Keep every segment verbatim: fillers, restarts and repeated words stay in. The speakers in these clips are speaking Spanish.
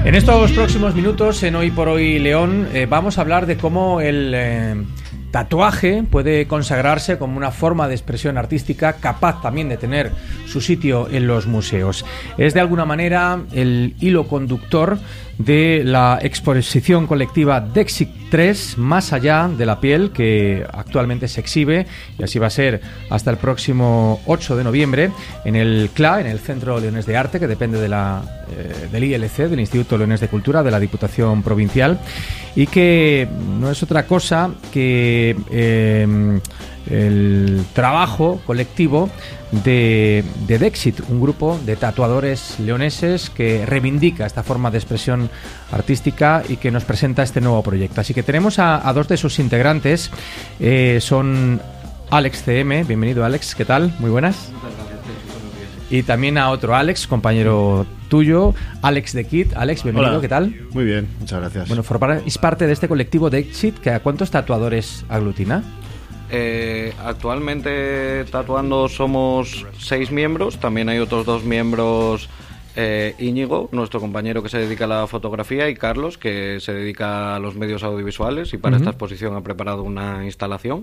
En estos próximos minutos, en Hoy por Hoy León, eh, vamos a hablar de cómo el eh, tatuaje puede consagrarse como una forma de expresión artística capaz también de tener su sitio en los museos. Es de alguna manera el hilo conductor de la exposición colectiva Dexit tres, Más allá de la piel, que actualmente se exhibe, y así va a ser hasta el próximo ocho de noviembre, en el C L A, en el Centro Leonés de Arte, que depende de la, eh, del I L C, del Instituto Leonés de Cultura, de la Diputación Provincial, y que no es otra cosa que eh, el trabajo colectivo de, de Dexit, un grupo de tatuadores leoneses que reivindica esta forma de expresión artística y que nos presenta este nuevo proyecto. Así que tenemos a, a dos de sus integrantes, eh, son Alex C M, bienvenido Alex, ¿qué tal? Muy buenas. Muchas gracias, buenos días. Y también a otro Alex, compañero tuyo, Alex de Kid. Alex, bienvenido. Hola. ¿Qué tal? Muy bien, muchas gracias. Bueno, formáis parte de este colectivo Dexit, que ¿a cuántos tatuadores aglutina? Eh, actualmente tatuando somos seis miembros, también hay otros dos miembros, eh, Íñigo, nuestro compañero que se dedica a la fotografía, y Carlos, que se dedica a los medios audiovisuales y para uh-huh. esta exposición ha preparado una instalación.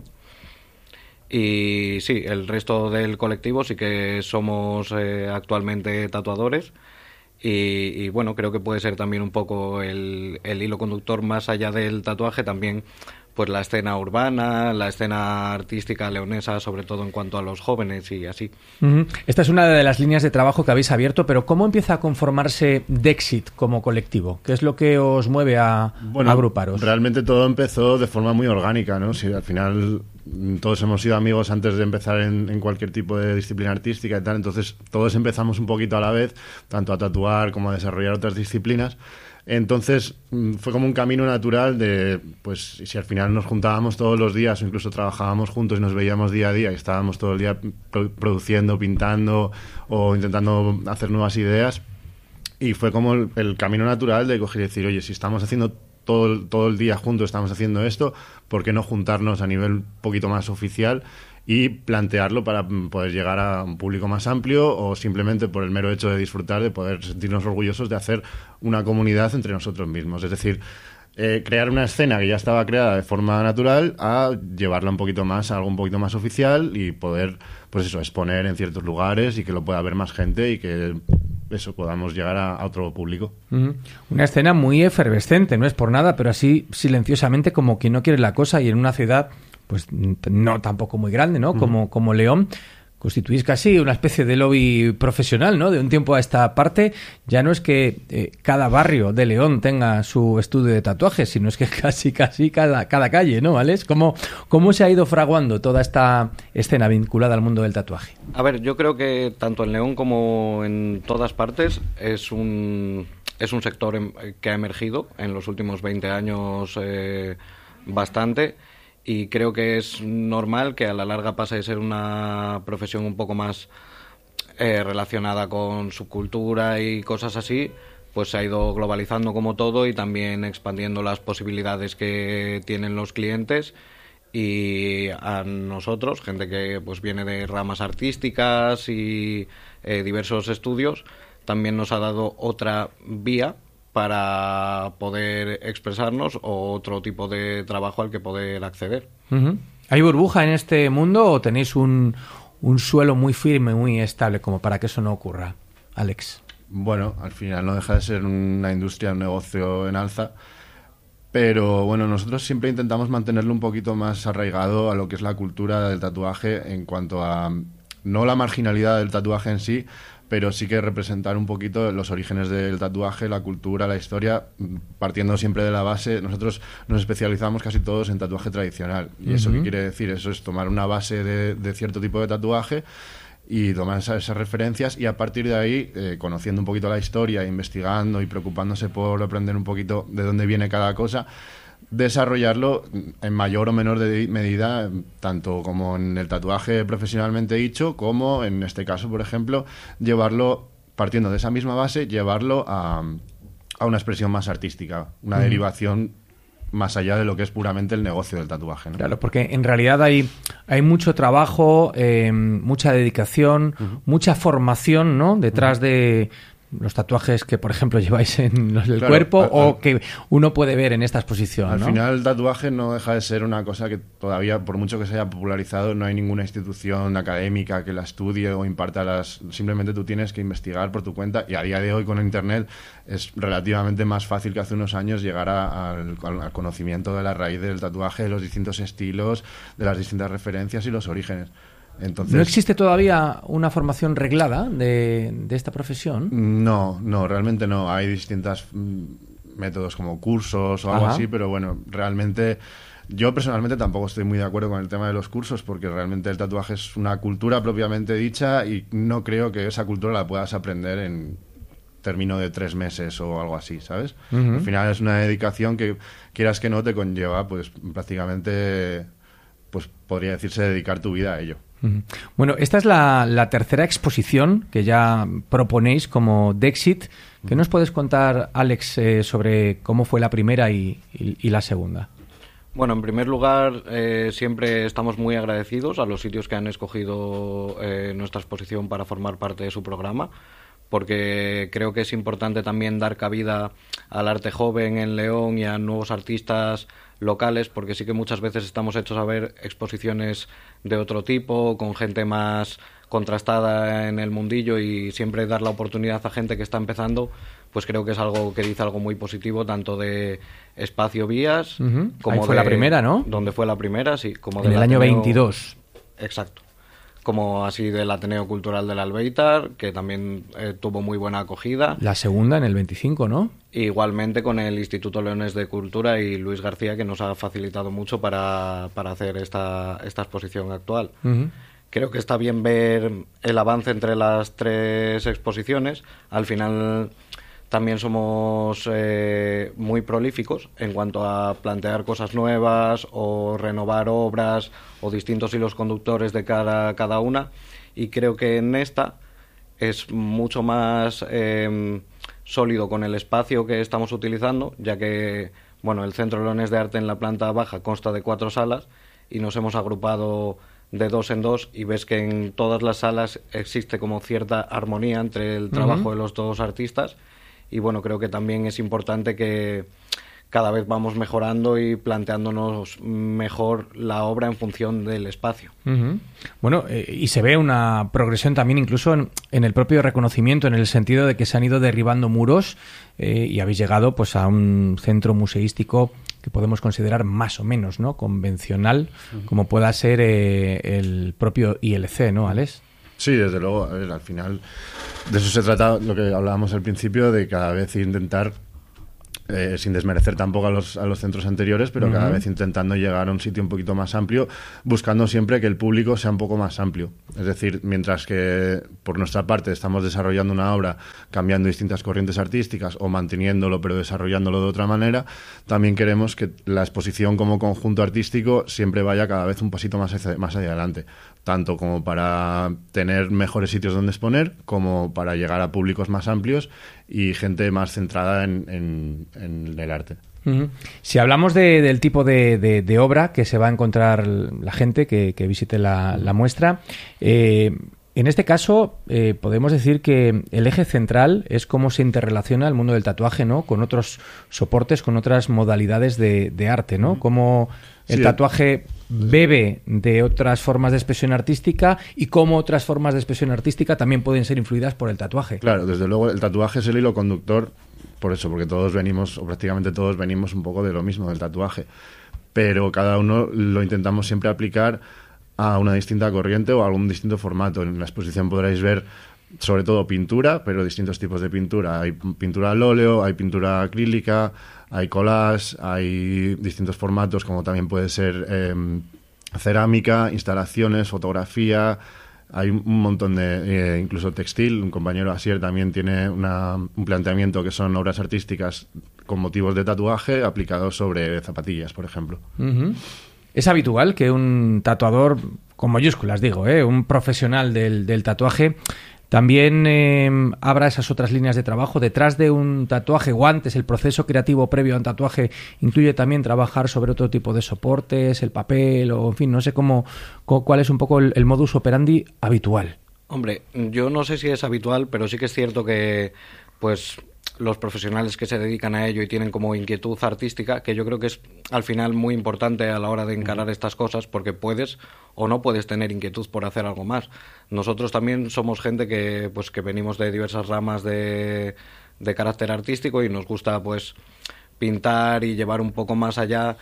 Y sí, el resto del colectivo sí que somos eh, actualmente tatuadores. Y, y bueno, creo que puede ser también un poco el, el hilo conductor más allá del tatuaje, también pues la escena urbana, la escena artística leonesa, sobre todo en cuanto a los jóvenes y así. Uh-huh. Esta es una de las líneas de trabajo que habéis abierto, pero ¿cómo empieza a conformarse Dexit como colectivo? ¿Qué es lo que os mueve a, bueno, a agruparos? Realmente todo empezó de forma muy orgánica, ¿no? Si al final todos hemos sido amigos antes de empezar en, en cualquier tipo de disciplina artística y tal, entonces todos empezamos un poquito a la vez, tanto a tatuar como a desarrollar otras disciplinas. Entonces fue como un camino natural de, pues, si al final nos juntábamos todos los días o incluso trabajábamos juntos y nos veíamos día a día y estábamos todo el día pro- produciendo, pintando o intentando hacer nuevas ideas, y fue como el, el camino natural de coger y decir, oye, si estamos haciendo todo el, todo el día juntos, estamos haciendo esto, ¿por qué no juntarnos a nivel un poquito más oficial y plantearlo para poder llegar a un público más amplio, o simplemente por el mero hecho de disfrutar, de poder sentirnos orgullosos de hacer una comunidad entre nosotros mismos? Es decir, eh, crear una escena que ya estaba creada de forma natural a llevarla un poquito más a algo un poquito más oficial y poder, pues eso, exponer en ciertos lugares y que lo pueda ver más gente y que eso podamos llegar a, a otro público. Uh-huh. Una escena muy efervescente, no es por nada, pero así silenciosamente, como quien no quiere la cosa, y en una ciudad pues no tampoco muy grande, ¿no? Como, como León, constituís casi una especie de lobby profesional, ¿no? De un tiempo a esta parte, ya no es que eh, cada barrio de León tenga su estudio de tatuajes, sino es que casi, casi cada, cada calle, ¿no, Alex? ¿Cómo, ¿Cómo se ha ido fraguando toda esta escena vinculada al mundo del tatuaje? A ver, yo creo que tanto en León como en todas partes es un, es un sector en, que ha emergido en los últimos veinte años eh, bastante. Y creo que es normal que a la larga pase de ser una profesión un poco más eh, relacionada con subcultura y cosas así, pues se ha ido globalizando como todo y también expandiendo las posibilidades que tienen los clientes. Y a nosotros, gente que pues viene de ramas artísticas y eh, diversos estudios, también nos ha dado otra vía para poder expresarnos o otro tipo de trabajo al que poder acceder. Uh-huh. ¿Hay burbuja en este mundo o tenéis un, un suelo muy firme, muy estable como para que eso no ocurra, Alex? Bueno, al final no deja de ser una industria, un negocio en alza, pero bueno, nosotros siempre intentamos mantenerlo un poquito más arraigado a lo que es la cultura del tatuaje en cuanto a no la marginalidad del tatuaje en sí, pero sí que representar un poquito los orígenes del tatuaje, la cultura, la historia, partiendo siempre de la base. Nosotros nos especializamos casi todos en tatuaje tradicional. ¿Y uh-huh. eso qué quiere decir? Eso es tomar una base de, de cierto tipo de tatuaje y tomar esas, esas referencias, y a partir de ahí, eh, conociendo un poquito la historia, investigando y preocupándose por aprender un poquito de dónde viene cada cosa, desarrollarlo en mayor o menor de medida, tanto como en el tatuaje profesionalmente dicho, como en este caso, por ejemplo, llevarlo, partiendo de esa misma base, llevarlo a, a una expresión más artística, una mm. derivación más allá de lo que es puramente el negocio del tatuaje, ¿no? Claro, porque en realidad hay, hay mucho trabajo, eh, mucha dedicación, uh-huh. mucha formación, ¿no? Detrás uh-huh. de los tatuajes que, por ejemplo, lleváis en los del Claro, cuerpo al- o al- que uno puede ver en esta exposición, Al ¿no? final el tatuaje no deja de ser una cosa que todavía, por mucho que se haya popularizado, no hay ninguna institución académica que la estudie o imparta las... Simplemente tú tienes que investigar por tu cuenta, y a día de hoy con Internet es relativamente más fácil que hace unos años llegar a- al, al conocimiento de la raíz del tatuaje, de los distintos estilos, de las distintas referencias y los orígenes. Entonces, ¿No existe todavía una formación reglada de, de esta profesión? No, no, realmente no. Hay distintos métodos como cursos o algo Ajá. así, pero bueno, realmente yo personalmente tampoco estoy muy de acuerdo con el tema de los cursos, porque realmente el tatuaje es una cultura propiamente dicha y no creo que esa cultura la puedas aprender en término de tres meses o algo así, ¿sabes? Ujú. Al final es una dedicación que, quieras que no, te conlleva pues prácticamente, pues podría decirse, dedicar tu vida a ello. Ujú. Bueno, esta es la, la tercera exposición que ya proponéis como Dexit. ¿Qué nos puedes contar, Alex, eh, sobre cómo fue la primera y, y- y la segunda? Bueno, en primer lugar, eh, siempre estamos muy agradecidos a los sitios que han escogido eh, nuestra exposición para formar parte de su programa, porque creo que es importante también dar cabida al arte joven en León y a nuevos artistas locales, porque sí que muchas veces estamos hechos a ver exposiciones de otro tipo, con gente más contrastada en el mundillo, y siempre dar la oportunidad a gente que está empezando, pues creo que es algo que dice algo muy positivo, tanto de Espacio Vías, Ujú. como Ahí fue de- la primera, ¿no? Donde fue la primera, sí. Como En del el año Ateneo- veintidós. Exacto. Como así del Ateneo Cultural del Albéitar, que también eh, tuvo muy buena acogida. La segunda en el veinticinco, ¿no? Igualmente con el Instituto Leones de Cultura y Luis García, que nos ha facilitado mucho para, para hacer esta, esta exposición actual. Ujú. Creo que está bien ver el avance entre las tres exposiciones. Al final también somos eh, muy prolíficos en cuanto a plantear cosas nuevas o renovar obras o distintos hilos conductores de cada, cada una. Y creo que en esta es mucho más eh, sólido con el espacio que estamos utilizando, ya que bueno, el Centro Leones de Arte en la planta baja consta de cuatro salas y nos hemos agrupado de dos en dos, y ves que en todas las salas existe como cierta armonía entre el trabajo Ujú. de los dos artistas. Y bueno, creo que también es importante que cada vez vamos mejorando y planteándonos mejor la obra en función del espacio. Ujú. Bueno, eh, y se ve una progresión también incluso en, en el propio reconocimiento, en el sentido de que se han ido derribando muros eh, y habéis llegado pues a un centro museístico que podemos considerar más o menos, ¿no?, convencional, como pueda ser eh, el propio I L C, ¿no, Alex? Sí, desde luego. A ver, al final de eso se trata, lo que hablábamos al principio, de cada vez intentar, eh, sin desmerecer tampoco a los, a los centros anteriores, pero cada Ujú. vez intentando llegar a un sitio un poquito más amplio, buscando siempre que el público sea un poco más amplio. Es decir, mientras que por nuestra parte estamos desarrollando una obra, cambiando distintas corrientes artísticas o manteniéndolo pero desarrollándolo de otra manera, también queremos que la exposición como conjunto artístico siempre vaya cada vez un pasito más hacia, más hacia adelante, tanto como para tener mejores sitios donde exponer, como para llegar a públicos más amplios y gente más centrada en, en, en el arte. Ujú. Si hablamos de- del tipo de, de- de obra que se va a encontrar la gente que, que visite la, la muestra, eh, en este caso eh, podemos decir que el eje central es cómo se interrelaciona el mundo del tatuaje, ¿no?, con otros soportes, con otras modalidades de, de arte, ¿no? Cómo el Sí, tatuaje bebe de otras formas de expresión artística y cómo otras formas de expresión artística también pueden ser influidas por el tatuaje. Claro, desde luego el tatuaje es el hilo conductor, por eso, porque todos venimos, o prácticamente todos venimos un poco de lo mismo, del tatuaje. Pero cada uno lo intentamos siempre aplicar a una distinta corriente o a algún distinto formato. En la exposición podréis ver sobre todo pintura, pero distintos tipos de pintura. Hay pintura al óleo, hay pintura acrílica, hay collage, hay distintos formatos, como también puede ser eh, cerámica, instalaciones, fotografía. Hay un montón de, eh, incluso textil. Un compañero Asier también tiene una, un planteamiento que son obras artísticas con motivos de tatuaje aplicados sobre zapatillas, por ejemplo. Ujú. Es habitual que un tatuador, con mayúsculas digo, ¿eh?, un profesional del, del tatuaje, también eh, abra esas otras líneas de trabajo. Detrás de un tatuaje o antes, el proceso creativo previo a un tatuaje incluye también trabajar sobre otro tipo de soportes, el papel, o en fin, no sé cómo, cómo- cuál es un poco el, el modus operandi habitual. Hombre, yo no sé si es habitual, pero sí que es cierto que pues los profesionales que se dedican a ello y tienen como inquietud artística, que yo creo que es al final muy importante a la hora de encarar estas cosas, porque puedes o no puedes tener inquietud por hacer algo más. Nosotros también somos gente que pues que venimos de diversas ramas de, de carácter artístico y nos gusta pues pintar y llevar un poco más allá,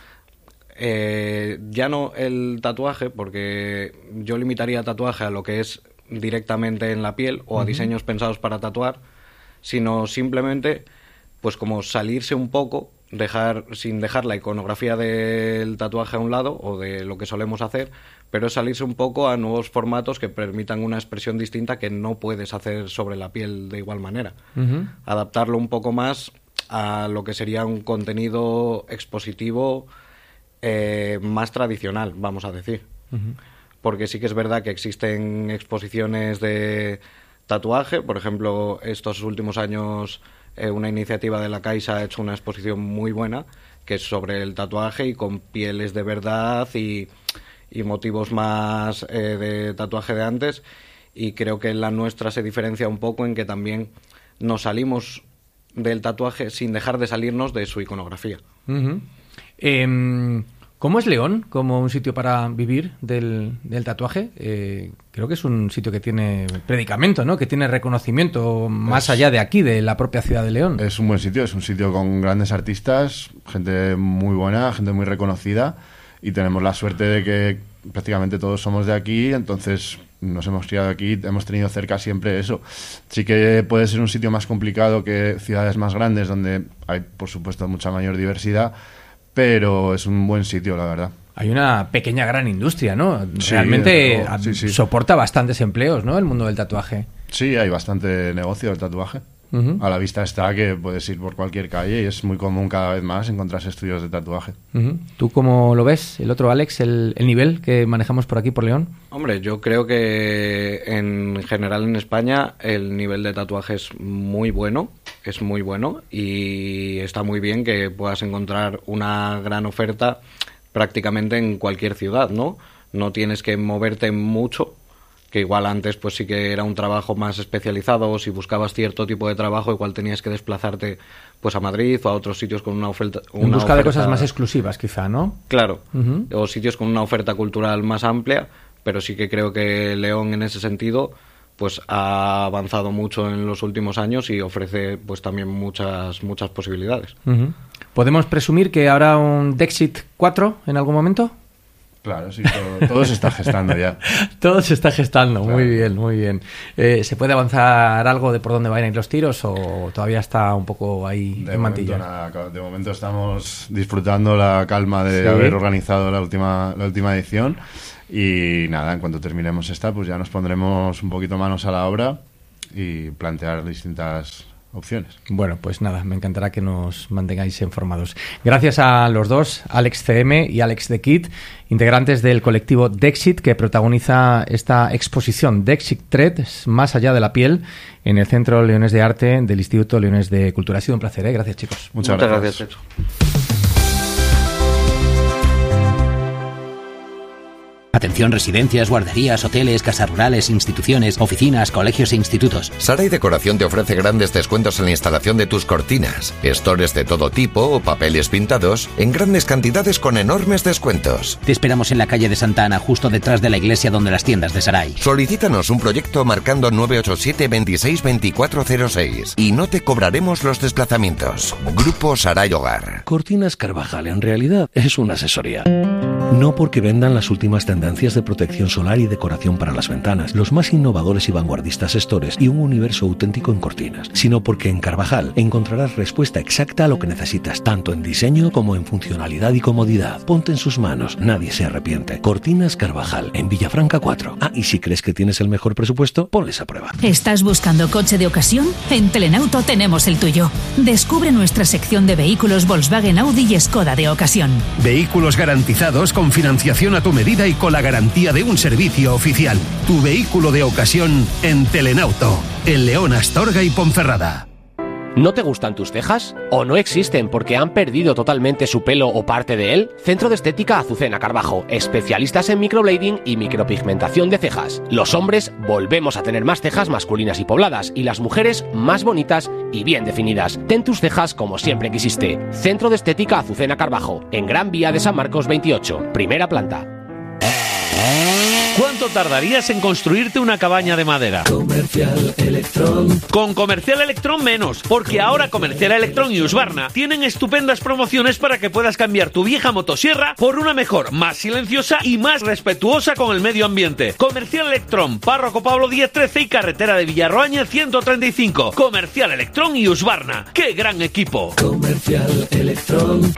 eh, ya no el tatuaje, porque yo limitaría el tatuaje a lo que es directamente en la piel o a uh-huh. diseños pensados para tatuar, sino simplemente pues como salirse un poco, dejar sin dejar la iconografía del tatuaje a un lado o de lo que solemos hacer, pero salirse un poco a nuevos formatos que permitan una expresión distinta que no puedes hacer sobre la piel de igual manera. Uh-huh. Adaptarlo un poco más a lo que sería un contenido expositivo eh, más tradicional, vamos a decir. Uh-huh. Porque sí que es verdad que existen exposiciones de tatuaje, por ejemplo, estos últimos años eh, una iniciativa de la Caixa ha hecho una exposición muy buena que es sobre el tatuaje y con pieles de verdad y, y motivos más eh, de tatuaje de antes, y creo que la nuestra se diferencia un poco en que también nos salimos del tatuaje sin dejar de salirnos de su iconografía. Uh-huh. Eh, ¿Cómo es León como un sitio para vivir del, del tatuaje? Eh, creo que es un sitio que tiene predicamento, ¿no? Que tiene reconocimiento más es, allá de aquí, de la propia ciudad de León. Es un buen sitio, es un sitio con grandes artistas, gente muy buena, gente muy reconocida, y tenemos la suerte de que prácticamente todos somos de aquí, entonces nos hemos criado aquí, hemos tenido cerca siempre eso. Sí que puede ser un sitio más complicado que ciudades más grandes, donde hay, por supuesto, mucha mayor diversidad, pero es un buen sitio, la verdad. Hay una pequeña gran industria, ¿no? Sí, realmente oh, sí, sí. soporta bastantes empleos, ¿no? El mundo del tatuaje. Sí, hay bastante negocio del tatuaje. Uh-huh. A la vista está que puedes ir por cualquier calle y es muy común cada vez más encontrarse estudios de tatuaje. Uh-huh. ¿Tú cómo lo ves? El otro, Alex, el, el nivel que manejamos por aquí, por León. Hombre, yo creo que en general en España el nivel de tatuaje es muy bueno, es muy bueno y está muy bien que puedas encontrar una gran oferta prácticamente en cualquier ciudad, ¿no? No tienes que moverte mucho, que igual antes pues sí que era un trabajo más especializado, o si buscabas cierto tipo de trabajo igual tenías que desplazarte pues a Madrid o a otros sitios con una oferta... Una en busca oferta, de cosas más exclusivas quizá, ¿no? Claro, uh-huh. o sitios con una oferta cultural más amplia, pero sí que creo que León en ese sentido pues ha avanzado mucho en los últimos años y ofrece pues también muchas muchas posibilidades. Uh-huh. ¿Podemos presumir que habrá un Dexit cuatro en algún momento? Claro, sí, todo, todo se está gestando ya. Todo se está gestando, claro. Muy bien, muy bien. Eh, ¿Se puede avanzar algo de por dónde van a ir los tiros o todavía está un poco ahí de en mantilla? Nada, de momento estamos disfrutando la calma de ¿Sí? haber organizado la última, la última edición y nada, en cuanto terminemos esta, pues ya nos pondremos un poquito manos a la obra y plantear distintas opciones. Bueno, pues nada, me encantará que nos mantengáis informados. Gracias a los dos, Alex C M y Alex The Kid, integrantes del colectivo Dexit, que protagoniza esta exposición Dexit Threads, más allá de la piel, en el Centro Leonés de Arte del Instituto Leonés de Cultura. Ha sido un placer, ¿eh? Gracias, chicos. Muchas, Muchas gracias. gracias, Checho. Atención residencias, guarderías, hoteles, casas rurales, instituciones, oficinas, colegios e institutos. Sara y Decoración te ofrece grandes descuentos en la instalación de tus cortinas, estores de todo tipo o papeles pintados en grandes cantidades con enormes descuentos. Te esperamos en la calle de Santa Ana, justo detrás de la iglesia donde las tiendas de Saray. Solicítanos un proyecto marcando nueve ocho siete, veintiséis, veinticuatro cero seis y no te cobraremos los desplazamientos. Grupo Saray Hogar. Cortinas Carvajal en realidad es una asesoría. No porque vendan las últimas tendencias de protección solar y decoración para las ventanas, los más innovadores y vanguardistas estores y un universo auténtico en cortinas, sino porque en Carvajal encontrarás respuesta exacta a lo que necesitas, tanto en diseño como en funcionalidad y comodidad. Ponte en sus manos, nadie se arrepiente. Cortinas Carvajal, en Villafranca cuatro. Ah, y si crees que tienes el mejor presupuesto, ponles a prueba. ¿Estás buscando coche de ocasión? En Telenauto tenemos el tuyo. Descubre nuestra sección de vehículos Volkswagen, Audi y Skoda de ocasión. Vehículos garantizados con financiación a tu medida y con la garantía de un servicio oficial. Tu vehículo de ocasión en Telenauto, en León, Astorga y Ponferrada. ¿No te gustan tus cejas? ¿O no existen porque han perdido totalmente su pelo o parte de él? Centro de Estética Azucena Carbajo, especialistas en microblading y micropigmentación de cejas. Los hombres volvemos a tener más cejas masculinas y pobladas, y las mujeres más bonitas y bien definidas. Ten tus cejas como siempre quisiste. Centro de Estética Azucena Carbajo, en Gran Vía de San Marcos veintiocho, primera planta. ¿Cuánto tardarías en construirte una cabaña de madera? Comercial Electrón. Con Comercial Electrón menos, porque ahora Comercial Electrón y Husqvarna tienen estupendas promociones para que puedas cambiar tu vieja motosierra por una mejor, más silenciosa y más respetuosa con el medio ambiente. Comercial Electrón, Párroco Pablo diez trece y carretera de Villarroaña ciento treinta y cinco. Comercial Electrón y Husqvarna. ¡Qué gran equipo! Comercial Electrón.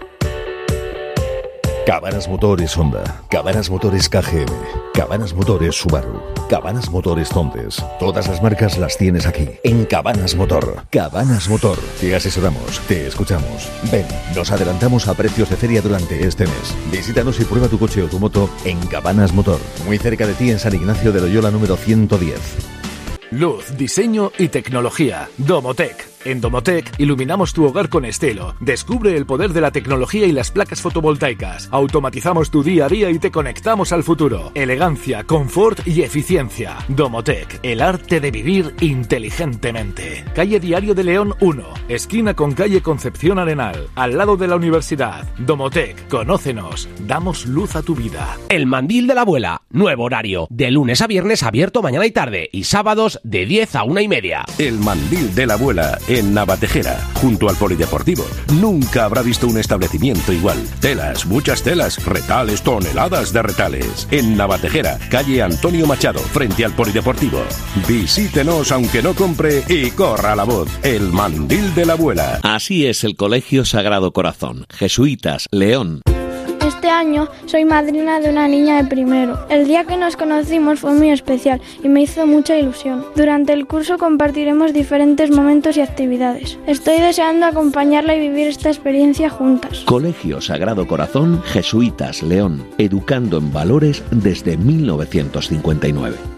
Cabanas Motores Honda, Cabanas Motores K G M, Cabanas Motores Subaru, Cabanas Motores Tontes. Todas las marcas las tienes aquí, en Cabanas Motor. Cabanas Motor. Te asesoramos, te escuchamos. Ven, nos adelantamos a precios de feria durante este mes. Visítanos y prueba tu coche o tu moto en Cabanas Motor, muy cerca de ti en San Ignacio de Loyola número ciento diez. Luz, diseño y tecnología. Domotech. En Domotech iluminamos tu hogar con estilo. Descubre el poder de la tecnología y las placas fotovoltaicas. Automatizamos tu día a día y te conectamos al futuro. Elegancia, confort y eficiencia. Domotech, el arte de vivir inteligentemente. Calle Diario de León uno, esquina con calle Concepción Arenal, al lado de la universidad. Domotech, conócenos. Damos luz a tu vida. El Mandil de la Abuela, nuevo horario. De lunes a viernes abierto mañana y tarde, y sábados de diez a una y media. El Mandil de la Abuela, en Navatejera, junto al Polideportivo. Nunca habrá visto un establecimiento igual. Telas, muchas telas, retales, toneladas de retales. En Navatejera, calle Antonio Machado, frente al Polideportivo. Visítenos aunque no compre y corra la voz. El Mandil de la Abuela. Así es el Colegio Sagrado Corazón, Jesuitas, León. Este año soy madrina de una niña de primero. El día que nos conocimos fue muy especial y me hizo mucha ilusión. Durante el curso compartiremos diferentes momentos y actividades. Estoy deseando acompañarla y vivir esta experiencia juntas. Colegio Sagrado Corazón, Jesuitas, León, educando en valores desde mil novecientos cincuenta y nueve.